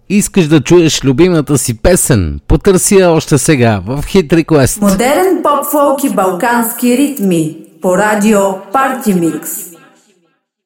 Искаш да чуеш любимата си песен? Потърси я още сега в Hit Request. Модерен поп-фолк и балкански ритми по радио Party Mix.